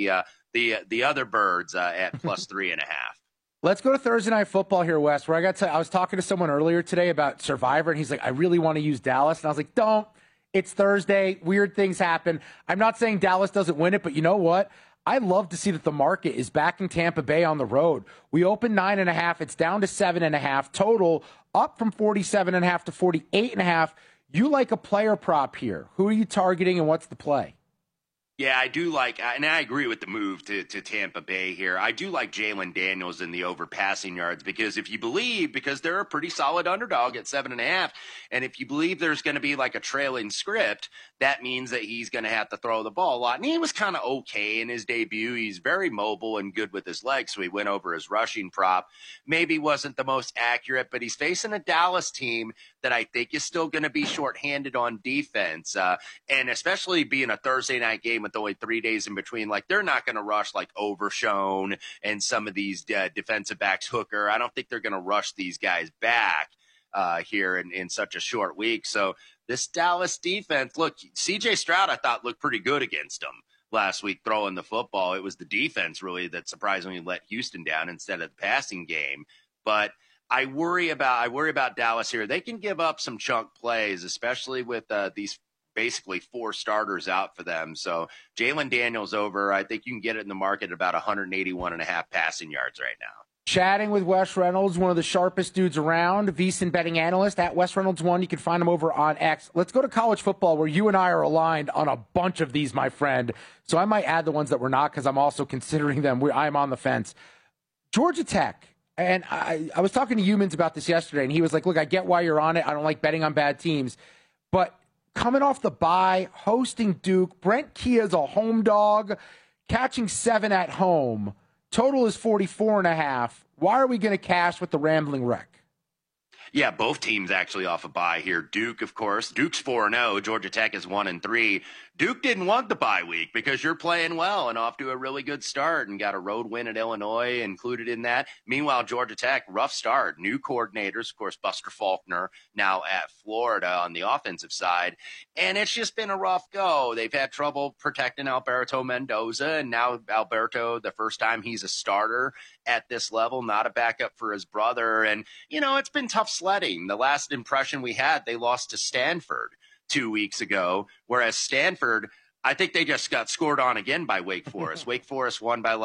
the other birds at plus 3.5. Let's go to Thursday Night Football here, Wes, where I was talking to someone earlier today about Survivor, and he's like, I really want to use Dallas. And I was like, don't. It's Thursday. Weird things happen. I'm not saying Dallas doesn't win it, but you know what? I love to see that the market is backing Tampa Bay on the road. We opened 9.5. It's down to 7.5. Total up from 47.5 to 48.5. You like a player prop here. Who are you targeting, and what's the play? Yeah, I do like, and I agree with the move to Tampa Bay here. I do like Jalen Daniels in the over passing yards, because if you believe, because they're a pretty solid underdog at 7.5, and if you believe there's going to be like a trailing script, that means that he's going to have to throw the ball a lot. And he was kind of okay in his debut. He's very mobile and good with his legs, so he went over his rushing prop. Maybe wasn't the most accurate, but he's facing a Dallas team that I think is still going to be shorthanded on defense, and especially being a Thursday night game with only 3 days in between. Like, they're not going to rush like Overshown and some of these defensive backs, Hooker. I don't think they're going to rush these guys back here in such a short week. So this Dallas defense, look, C.J. Stroud I thought looked pretty good against them last week throwing the football. It was the defense really that surprisingly let Houston down instead of the passing game. But I worry about Dallas here. They can give up some chunk plays, especially with these basically 4 starters out for them. So Jalen Daniels over, I think you can get it in the market at about 181.5 passing yards right now. Chatting with Wes Reynolds, one of the sharpest dudes around, VSiN betting analyst at Wes Reynolds 1. You can find him over on X. Let's go to college football, where you and I are aligned on a bunch of these, my friend. So I might add the ones that we're not, because I'm also considering them. I'm on the fence. Georgia Tech. And I was talking to Humans about this yesterday, and he was like, look, I get why you're on it. I don't like betting on bad teams. But coming off the bye, hosting Duke, Brent Kia's a home dog, catching 7 at home. Total is 44.5. Why are we going to cash with the Rambling Wreck? Yeah, both teams actually off a bye here. Duke, of course. Duke's 4-0. Georgia Tech is 1-3. Duke didn't want the bye week because you're playing well and off to a really good start and got a road win at Illinois included in that. Meanwhile, Georgia Tech, rough start. New coordinators, of course, Buster Faulkner now at Florida on the offensive side. And it's just been a rough go. They've had trouble protecting Alberto Mendoza, and now Alberto, the first time he's a starter at this level, not a backup for his brother. And, it's been tough sledding. The last impression we had, they lost to Stanford 2 weeks ago, whereas Stanford, I think they just got scored on again by Wake Forest. Wake Forest won by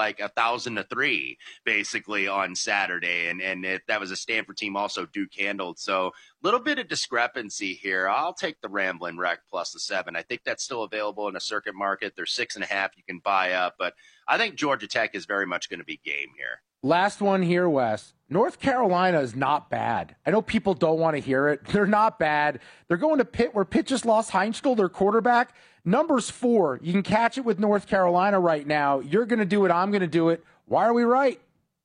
1,000-3 basically on Saturday, and that was a Stanford team also Duke handled. So a little bit of discrepancy here. I'll take the Ramblin' Wreck plus the 7. I think that's still available in a circuit market. There's 6.5 you can buy up, but I think Georgia Tech is very much going to be game here. Last one here, Wes. North Carolina is not bad. I know people don't want to hear it. They're not bad. They're going to Pitt, where Pitt just lost Heinzkel, their quarterback. Number's 4. You can catch it with North Carolina right now. You're going to do it. I'm going to do it. Why are we right?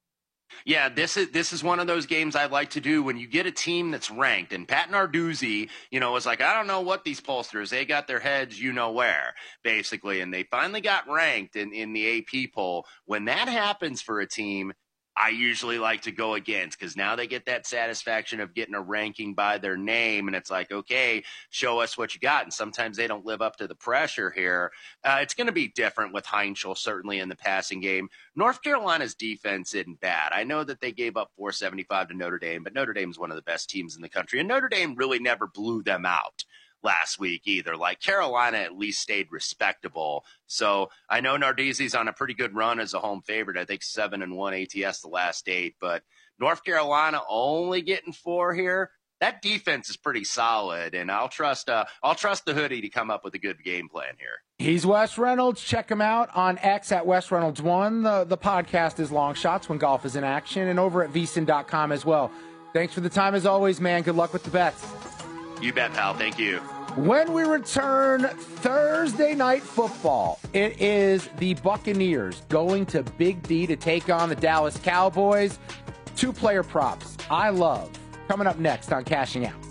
Yeah, this is one of those games I like to do when you get a team that's ranked. And Pat Narduzzi, was like, I don't know what these pollsters, they got their heads where, basically. And they finally got ranked in the AP poll. When that happens for a team, I usually like to go against, because now they get that satisfaction of getting a ranking by their name, and it's like, okay, show us what you got. And sometimes they don't live up to the pressure here. It's going to be different with Heinzkel, certainly in the passing game. North Carolina's defense isn't bad. I know that they gave up 475 to Notre Dame, but Notre Dame's one of the best teams in the country, and Notre Dame really never blew them out last week either. Carolina at least stayed respectable. So I know Narduzzi's on a pretty good run as a home favorite. I think 7-1 ATS the last 8, but North Carolina only getting 4 here. That defense is pretty solid, and I'll trust the hoodie to come up with a good game plan here. He's Wes Reynolds. Check him out on X at Wes Reynolds 1. The podcast is Long Shots when golf is in action, and over at vsin.com as well. Thanks for the time as always, man. Good luck with the bets. You bet, pal. Thank you. When we return Thursday night football, it is the Buccaneers going to Big D to take on the Dallas Cowboys. 2-player props I love. Coming up next on Cashing Out.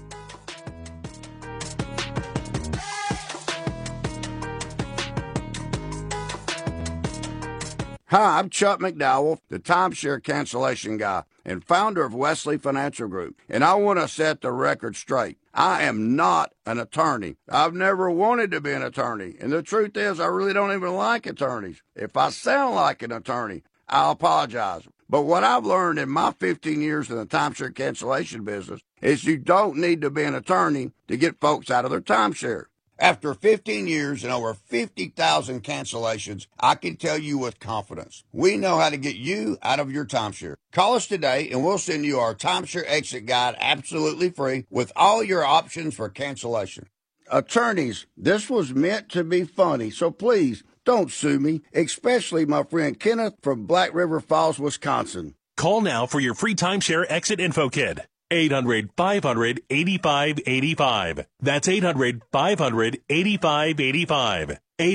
Hi, I'm Chuck McDowell, the timeshare cancellation guy and founder of Wesley Financial Group, and I want to set the record straight. I am not an attorney. I've never wanted to be an attorney, and the truth is I really don't even like attorneys. If I sound like an attorney, I'll apologize. But what I've learned in my 15 years in the timeshare cancellation business is you don't need to be an attorney to get folks out of their timeshare. After 15 years and over 50,000 cancellations, I can tell you with confidence, we know how to get you out of your timeshare. Call us today and we'll send you our timeshare exit guide absolutely free with all your options for cancellation. Attorneys, this was meant to be funny, so please don't sue me, especially my friend Kenneth from Black River Falls, Wisconsin. Call now for your free timeshare exit info kit. 800-500-8585. That's 800-500-8585.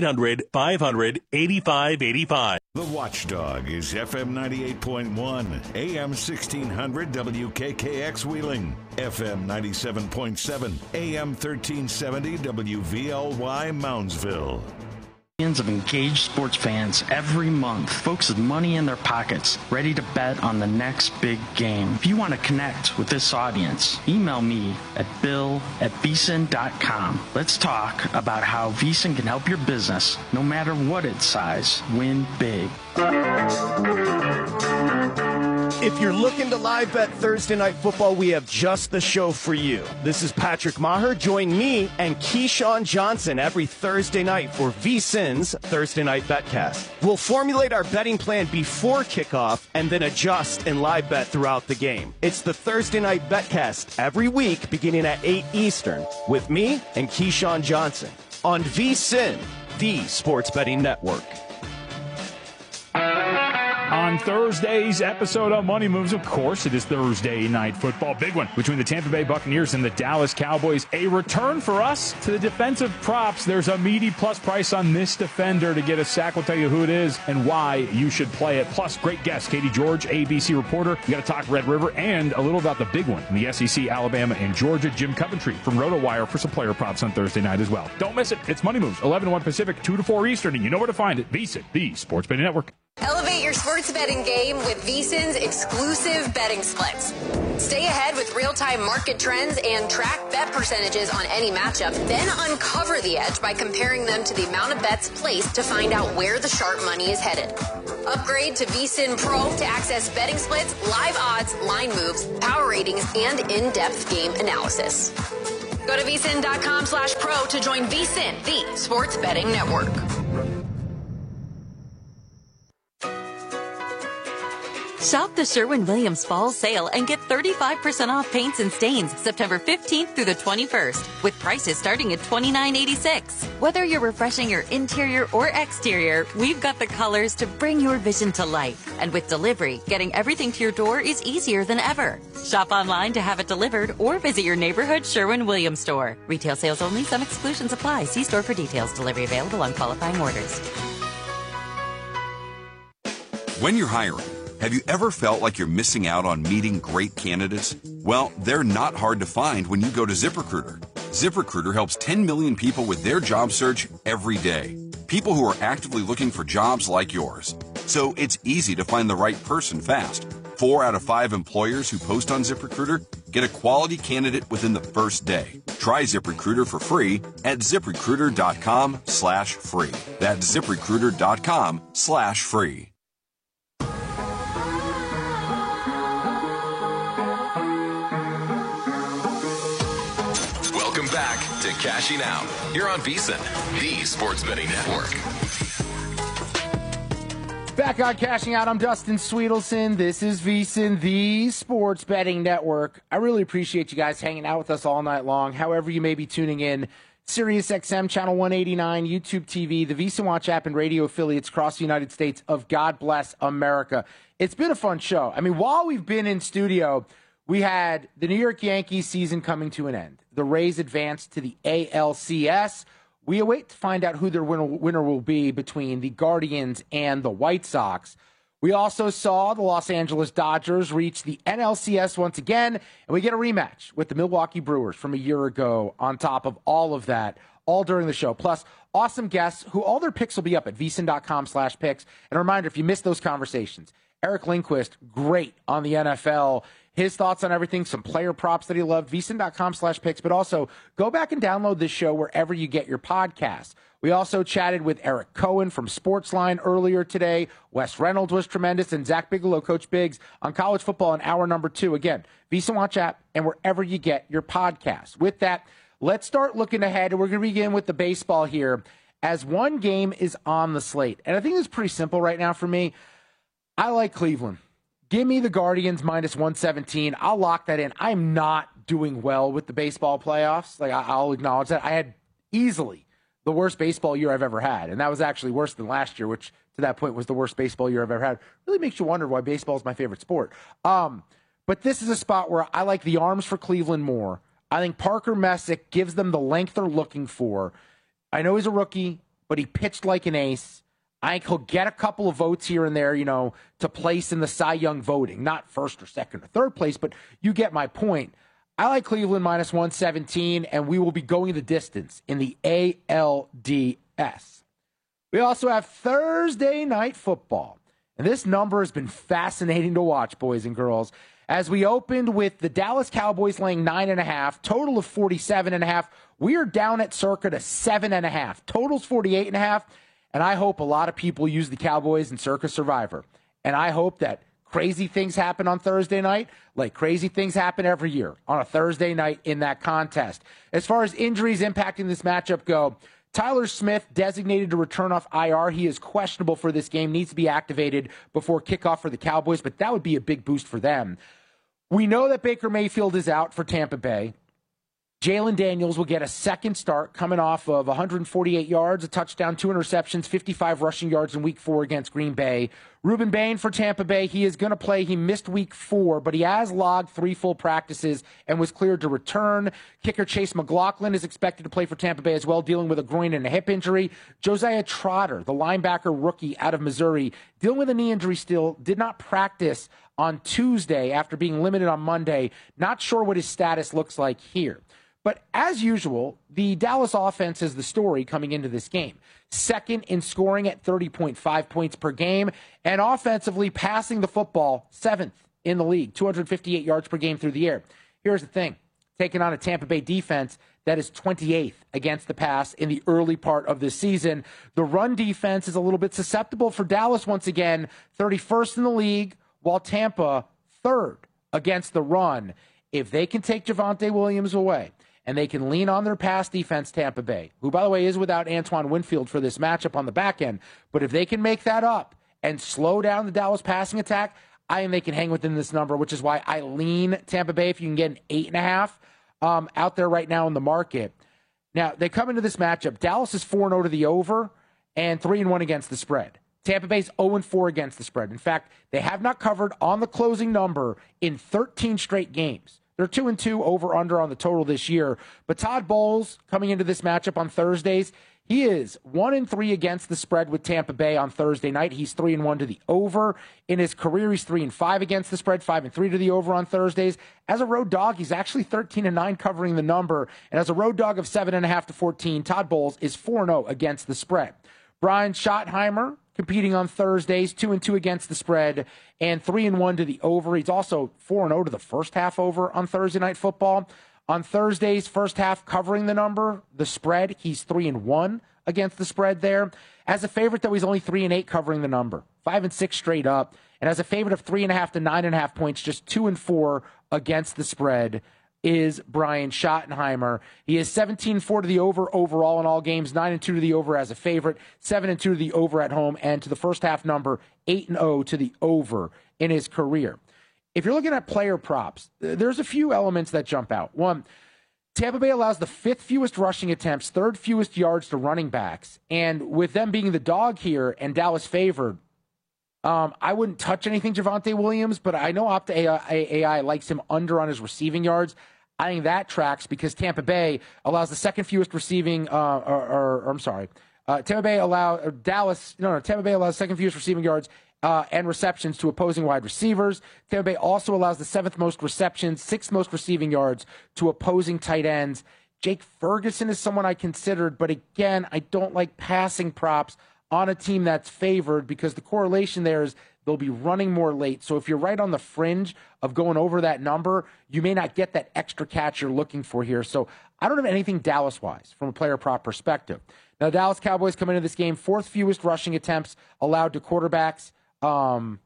800-500-8585. The Watchdog is FM 98.1, AM 1600 WKKX Wheeling, FM 97.7, AM 1370 WVLY Moundsville. Millions of engaged sports fans every month, folks with money in their pockets, ready to bet on the next big game. If you want to connect with this audience, email me at bill@vsin.com. Let's talk about how VSiN can help your business, no matter what its size, win big. If you're looking to live bet Thursday Night Football, we have just the show for you. This is Patrick Maher. Join me and Keyshawn Johnson every Thursday night for VSiN's Thursday Night Betcast. We'll formulate our betting plan before kickoff and then adjust and live bet throughout the game. It's the Thursday Night Betcast every week beginning at 8 Eastern with me and Keyshawn Johnson on VSiN, the Sports Betting Network. on Thursday's episode of Money Moves. Of course, it is Thursday night football. Big one between the Tampa Bay Buccaneers and the Dallas Cowboys. A return for us to the defensive props. There's a meaty plus price on this defender to get a sack. We'll tell you who it is and why you should play it. Plus, great guest, Katie George, ABC reporter. We got to talk Red River and a little about the big one in the SEC, Alabama and Georgia. Jim Coventry from RotoWire for some player props on Thursday night as well. Don't miss it. It's Money Moves, 11 to 1 Pacific, 2 to 4 Eastern, and you know where to find it. VSiN, the Sports Betting Network. Elevate your sports betting game with VSiN's exclusive betting splits. Stay ahead with real-time market trends and track bet percentages on any matchup, then uncover the edge by comparing them to the amount of bets placed to find out where the sharp money is headed. Upgrade to VSiN Pro to access betting splits, live odds, line moves, power ratings, and in-depth game analysis. Go to vsin.com/pro to join VSiN, the Sports Betting Network. Shop the Sherwin-Williams Fall Sale and get 35% off paints and stains September 15th through the 21st, with prices starting at $29.86. Whether you're refreshing your interior or exterior, we've got the colors to bring your vision to life. And with delivery, getting everything to your door is easier than ever. Shop online to have it delivered or visit your neighborhood Sherwin-Williams store. Retail sales only. Some exclusions apply. See store for details. Delivery available on qualifying orders. When you're hiring, have you ever felt like you're missing out on meeting great candidates? Well, they're not hard to find when you go to ZipRecruiter. ZipRecruiter helps 10 million people with their job search every day. People who are actively looking for jobs like yours. So it's easy to find the right person fast. 4 out of 5 employers who post on ZipRecruiter get a quality candidate within the first day. Try ZipRecruiter for free at ZipRecruiter.com/free. That's ZipRecruiter.com/free. Welcome back to Cashing Out here on VSiN, the Sports Betting Network. Back on Cashing Out, I'm Dustin Sweetelson. This is VSiN, the Sports Betting Network. I really appreciate you guys hanging out with us all night long, however you may be tuning in. SiriusXM, Channel 189, YouTube TV, the VSiN Watch app, and radio affiliates across the United States of God Bless America. It's been a fun show. I mean, while we've been in studio, we had the New York Yankees season coming to an end. The Rays advanced to the ALCS. We await to find out who their winner will be between the Guardians and the White Sox. We also saw the Los Angeles Dodgers reach the NLCS once again, and we get a rematch with the Milwaukee Brewers from a year ago on top of all of that, all during the show. Plus, awesome guests who all their picks will be up at vsin.com/picks. And a reminder, if you missed those conversations, Eric Lindquist, great on the NFL. His thoughts on everything, some player props that he loved, vsin.com/picks, but also go back and download this show wherever you get your podcasts. We also chatted with Eric Cohen from Sportsline earlier today. Wes Reynolds was tremendous, and Zach Bigelow, Coach Biggs, on college football in hour number 2. Again, VSiN Watch app and wherever you get your podcasts. With that, let's start looking ahead, and we're going to begin with the baseball here as one game is on the slate. And I think it's pretty simple right now for me. I like Cleveland. Give me the Guardians minus 117. I'll lock that in. I'm not doing well with the baseball playoffs. I'll acknowledge that. I had easily the worst baseball year I've ever had, and that was actually worse than last year, which to that point was the worst baseball year I've ever had. Really makes you wonder why baseball is my favorite sport. But this is a spot where I like the arms for Cleveland more. I think Parker Messick gives them the length they're looking for. I know he's a rookie, but he pitched like an ace. I think he'll get a couple of votes here and there, to place in the Cy Young voting. Not first or second or third place, but you get my point. I like Cleveland minus 117, and we will be going the distance in the ALDS. We also have Thursday night football. And this number has been fascinating to watch, boys and girls, as we opened with the Dallas Cowboys laying 9.5, total of 47.5. We are down at circa to 7.5. Total's 48.5. And I hope a lot of people use the Cowboys in Circa Survivor. And I hope that crazy things happen on Thursday night, like crazy things happen every year on a Thursday night in that contest. As far as injuries impacting this matchup go, Tyler Smith designated to return off IR. He is questionable for this game, needs to be activated before kickoff for the Cowboys, but that would be a big boost for them. We know that Baker Mayfield is out for Tampa Bay. Jalen Daniels will get a second start coming off of 148 yards, a touchdown, 2 interceptions, 55 rushing yards in Week 4 against Green Bay. Ruben Bain for Tampa Bay, he is going to play. He missed Week 4, but he has logged 3 full practices and was cleared to return. Kicker Chase McLaughlin is expected to play for Tampa Bay as well, dealing with a groin and a hip injury. Josiah Trotter, the linebacker rookie out of Missouri, dealing with a knee injury still, did not practice on Tuesday after being limited on Monday. Not sure what his status looks like here. But as usual, the Dallas offense is the story coming into this game. Second in scoring at 30.5 points per game, and offensively passing the football 7th in the league, 258 yards per game through the air. Here's the thing, taking on a Tampa Bay defense that is 28th against the pass in the early part of this season. The run defense is a little bit susceptible for Dallas once again, 31st in the league, while Tampa 3rd against the run. If they can take Javonte Williams away, and they can lean on their pass defense, Tampa Bay, who, by the way, is without Antoine Winfield for this matchup on the back end. But if they can make that up and slow down the Dallas passing attack, I think they can hang within this number, which is why I lean Tampa Bay if you can get an 8.5 out there right now in the market. Now, they come into this matchup. Dallas is 4-0 to the over and 3-1 against the spread. Tampa Bay's 0-4 against the spread. In fact, they have not covered on the closing number in 13 straight games. They're 2-2 over-under on the total this year. But Todd Bowles, coming into this matchup on Thursdays, he is 1-3 against the spread with Tampa Bay on Thursday night. He's 3-1 to the over. In his career, he's 3-5 against the spread, 5-3 to the over on Thursdays. As a road dog, he's actually 13-9 covering the number. And as a road dog of 7.5 to 14, Todd Bowles is 4-0 against the spread. Brian Schottenheimer, competing on Thursdays, 2-2 against the spread and 3-1 to the over. He's also 4-0 to the first half over on Thursday Night Football. On Thursdays, first half covering the number, the spread, he's 3-1 against the spread there. As a favorite, though, he's only 3-8 covering the number, 5-6 straight up. And as a favorite of 3.5 to 9.5 points, just 2-4 against the spread is Brian Schottenheimer. He is 17-4 to the over overall in all games, 9-2 to the over as a favorite, 7-2 to the over at home, and to the first half number, 8-0 to the over in his career. If you're looking at player props, there's a few elements that jump out. One, Tampa Bay allows the 5th fewest rushing attempts, 3rd fewest yards to running backs, and with them being the dog here and Dallas favored, I wouldn't touch anything Javonte Williams, but I know Opta AI likes him under on his receiving yards. I think that tracks because Tampa Bay allows the 2nd fewest receiving, Tampa Bay allows 2nd fewest receiving yards and receptions to opposing wide receivers. Tampa Bay also allows the 7th most receptions, 6th most receiving yards to opposing tight ends. Jake Ferguson is someone I considered, but again, I don't like passing props on a team that's favored because the correlation there is they'll be running more late. So if you're right on the fringe of going over that number, you may not get that extra catch you're looking for here. So I don't have anything Dallas-wise from a player prop perspective. Now, Dallas Cowboys come into this game, 4th fewest rushing attempts allowed to quarterbacks. 8th.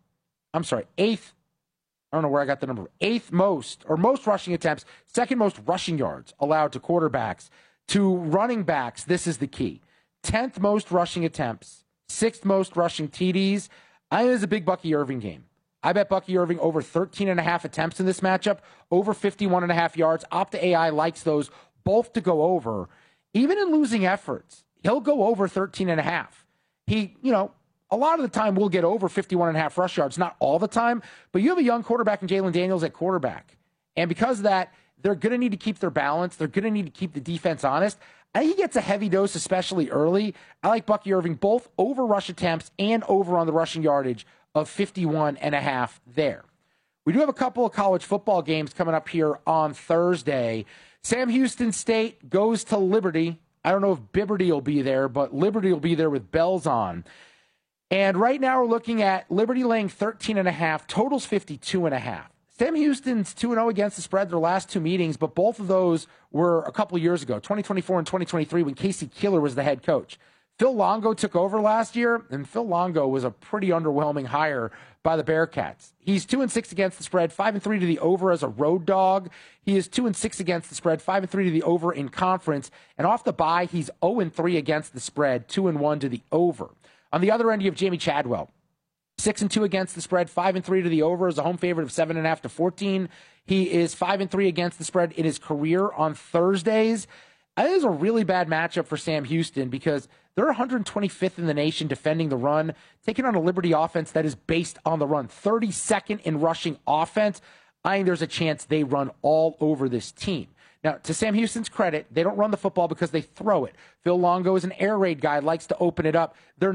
I don't know where I got the number. 8th most, or most rushing attempts, 2nd most rushing yards allowed to quarterbacks. To running backs, this is the key. 10th most rushing attempts, 6th most rushing TDs. I think it's a big Bucky Irving game. I bet Bucky Irving over 13.5 attempts in this matchup, over 51.5 yards. Opta AI likes those both to go over. Even in losing efforts, he'll go over 13.5. He, a lot of the time will get over 51.5 rush yards, not all the time, but you have a young quarterback in Jalen Daniels at quarterback. And because of that, they're going to need to keep their balance. They're going to need to keep the defense honest. I think he gets a heavy dose, especially early. I like Bucky Irving both over rush attempts and over on the rushing yardage of 51.5 there. We do have a couple of college football games coming up here on Thursday. Sam Houston State goes to Liberty. I don't know if Bibberty will be there, but Liberty will be there with bells on. And right now we're looking at Liberty laying 13.5, totals 52.5. Sam Houston's 2-0 against the spread their last 2 meetings, but both of those were a couple of years ago, 2024 and 2023, when Casey Keeler was the head coach. Phil Longo took over last year, and Phil Longo was a pretty underwhelming hire by the Bearcats. He's 2-6 against the spread, 5-3 to the over as a road dog. He is 2-6 against the spread, 5-3 to the over in conference. And off the bye, he's 0-3 against the spread, 2-1 to the over. On the other end, you have Jamie Chadwell. 6-2 against the spread, 5-3 to the over as a home favorite of 7.5 to 14. He is 5-3 against the spread in his career on Thursdays. It is a really bad matchup for Sam Houston because they're 125th in the nation defending the run, taking on a Liberty offense that is based on the run. 32nd in rushing offense. I think there's a chance they run all over this team. Now, to Sam Houston's credit, they don't run the football because they throw it. Phil Longo is an air raid guy, likes to open it up. They're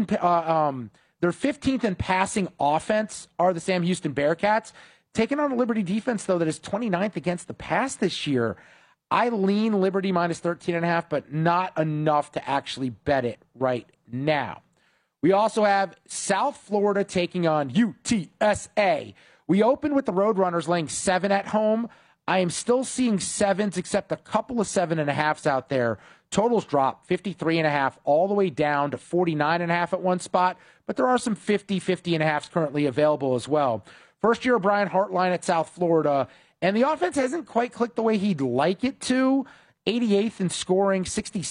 15th in passing offense are the Sam Houston Bearcats. Taking on a Liberty defense, though, that is 29th against the pass this year. I lean Liberty minus 13.5, but not enough to actually bet it right now. We also have South Florida taking on UTSA. We opened with the Roadrunners laying 7 at home. I am still seeing 7s, except a couple of 7.5s out there. Totals drop 53.5 all the way down to 49.5 at one spot, but there are some 50.5s currently available as well. First year of Brian Hartline at South Florida, and the offense hasn't quite clicked the way he'd like it to. 88th in scoring, 66th